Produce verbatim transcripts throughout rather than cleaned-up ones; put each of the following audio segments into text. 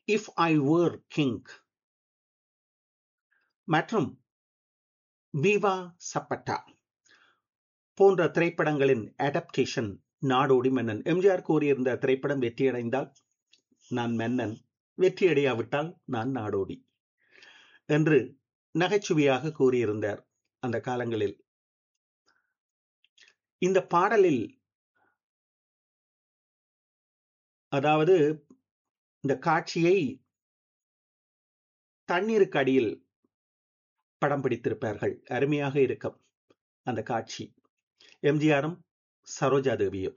If I var king மற்றும் விவா சப்பட்டா போன்ற திரைப்படங்களின் அடாப்டேஷன் நாடோடி மன்னன். எம்ஜிஆர் கூறியிருந்த திரைப்படம் வெற்றியடைந்தால் நான் மன்னன், வெற்றியடையாவிட்டால் நான் நாடோடி என்று நகைச்சுவையாக கூறியிருந்தார் அந்த காலங்களில். இந்த பாடலில், அதாவது இந்த காட்சியை தண்ணீருக்கு அடியில் படம் பிடித்திருப்பார்கள். அருமையாக இருக்கும் அந்த காட்சி. எம்ஜிஆரும் சரோஜா தேவியும்.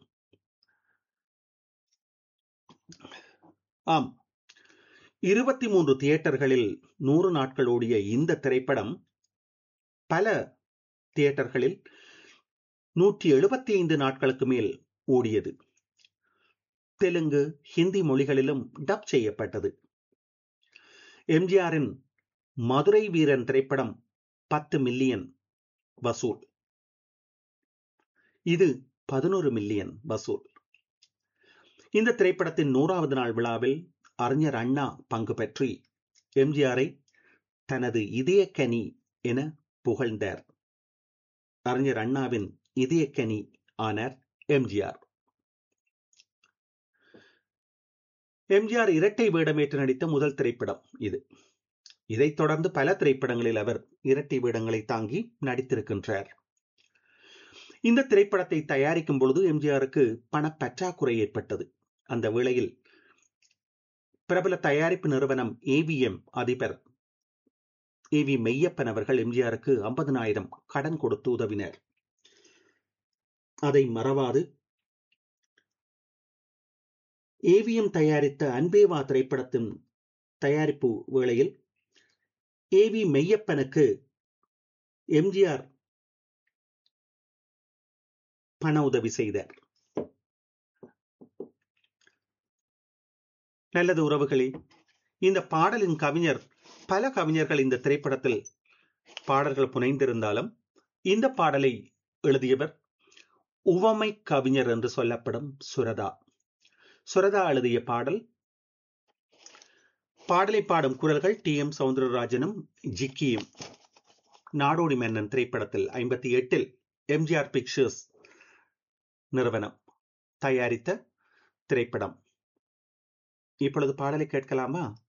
ஆம், இருபத்தி மூன்று தியேட்டர்களில் நூறு நாட்கள் ஓடிய இந்த திரைப்படம் பல தியேட்டர்களில் நூற்றி எழுபத்தி ஐந்து நாட்களுக்கு மேல் ஓடியது. தெலுங்கு, ஹிந்தி மொழிகளிலும் டப் செய்யப்பட்டது. எம்ஜிஆரின் மதுரை வீரன் திரைப்படம் பத்து மில்லியன் வசூல், இது பதினொரு மில்லியன் வசூல். இந்த திரைப்படத்தின் நூறாவது நாள் விழாவில் அறிஞர் அண்ணா பங்கு பெற்றி எம்ஜிஆரை தனது இதயக்கனி என புகழ்ந்தார். அறிஞர் அண்ணாவின் இதயக்கனி ஆனார் எம்ஜிஆர். எம்ஜிஆர் இரட்டை வேடமேற்று நடித்த முதல் திரைப்படம் இது. இதைத் தொடர்ந்து பல திரைப்படங்களில் அவர் இரட்டை வேடங்களை தாங்கி நடித்திருக்கின்றார். இந்த திரைப்படத்தை தயாரிக்கும் பொழுது எம்ஜிஆருக்கு பணப்பற்றாக்குறை ஏற்பட்டது. அந்த வேளையில் பிரபல தயாரிப்பு நிறுவனம் ஏவிஎம் அதிபர் ஏ வி மெய்யப்பன் அவர்கள் எம்ஜிஆருக்கு ஐம்பதனாயிரம் கடன் கொடுத்து உதவினர். அதை மறவாது ஏவிஎம் தயாரித்த அன்பேவா திரைப்படத்தின் தயாரிப்பு வேளையில் ஏ வி மெய்யப்பனுக்கு எம்ஜிஆர் பண உதவி செய்தார். நல்லது உறவுகளே, இந்த பாடலின் கவிஞர், பல கவிஞர்கள் இந்த திரைப்படத்தில் பாடல்கள் புனைந்திருந்தாலும் இந்த பாடலை எழுதியவர் உவமை கவிஞர் என்று சொல்லப்படும் சுரதா. சுரதா எழுதிய பாடல். பாடலை பாடும் குரல்கள் டி எம் சௌந்தரராஜனும் ஜிக்கியும். நாடோடி மன்னன் திரைப்படத்தில் ஐம்பத்தி எட்டில் எம்ஜிஆர் பிக்சர்ஸ் நிறுவனம் தயாரித்த திரைப்படம். இப்பொழுது பாடலை கேட்கலாமா?